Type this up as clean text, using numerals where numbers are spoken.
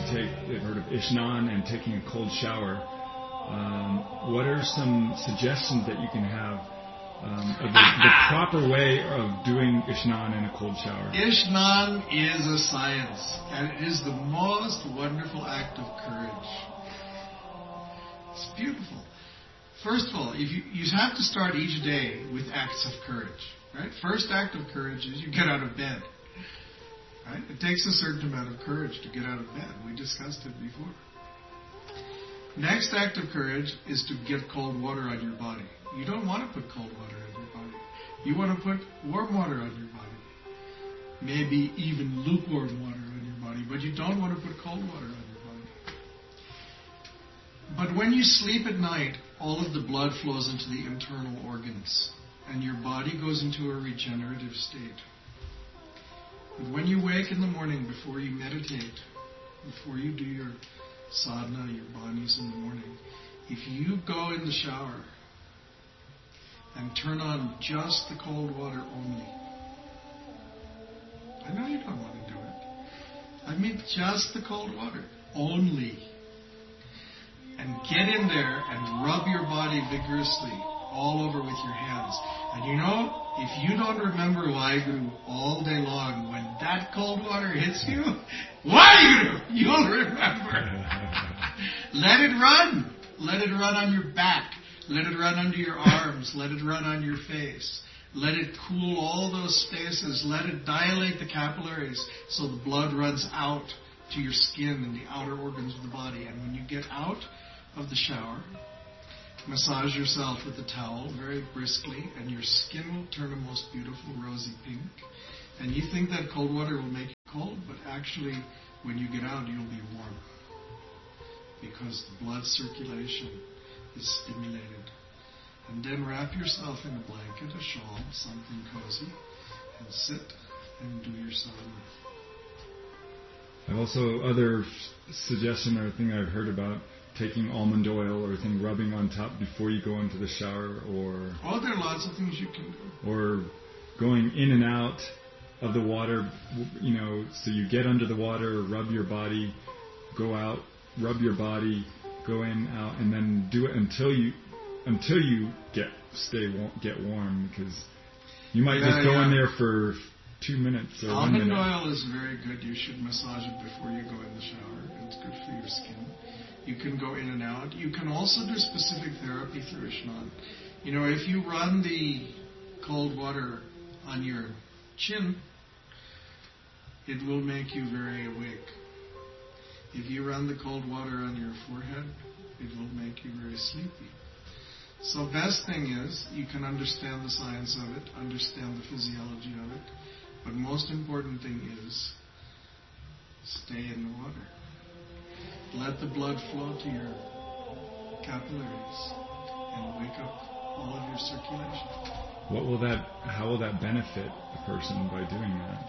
take, they've heard of Ishnan and taking a cold shower. What are some suggestions that you can have of the proper way of doing Ishnan in a cold shower? Ishnan is a science, and it is the most wonderful act of courage. It's beautiful. First of all, if you have to start each day with acts of courage, right? First act of courage is you get out of bed, right? It takes a certain amount of courage to get out of bed. We discussed it before. Next act of courage is to get cold water on your body. You don't want to put cold water on your body. You want to put warm water on your body. Maybe even lukewarm water on your body, but you don't want to put cold water on your body. But when you sleep at night, all of the blood flows into the internal organs, and your body goes into a regenerative state. But when you wake in the morning, before you meditate, before you do your sadhana, your banis in the morning, if you go in the shower and turn on just the cold water only, I know you don't want to do it. I mean just the cold water only. And get in there and rub your body vigorously all over with your hands. And you know, if you don't remember Waheguru all day long, when that cold water hits you, Waheguru, you'll remember. Let it run. Let it run on your back. Let it run under your arms. Let it run on your face. Let it cool all those spaces. Let it dilate the capillaries so the blood runs out to your skin and the outer organs of the body. And when you get out of the shower, massage yourself with a towel very briskly, and your skin will turn a most beautiful rosy pink. And you think that cold water will make you cold, but actually, when you get out, you'll be warm, because the blood circulation is stimulated. And then wrap yourself in a blanket, a shawl, something cozy, and sit and do your sadhana. And also, other suggestion or thing I've heard about taking almond oil or thing, rubbing on top before you go into the shower, or there are lots of things you can do. Or going in and out of the water, so you get under the water, rub your body, go out, rub your body, go in, out, and then do it until you get warm, because you might just go in there for 2 minutes or 1 minute. Almond oil is very good. You should massage it before you go in the shower. It's good for your skin. You can go in and out. You can also do specific therapy through Ishnan. If you run the cold water on your chin, it will make you very awake. If you run the cold water on your forehead, it will make you very sleepy. So best thing is, you can understand the science of it, understand the physiology of it, but most important thing is, stay in the water. Let the blood flow to your capillaries and wake up all of your circulation. How will that benefit a person by doing that?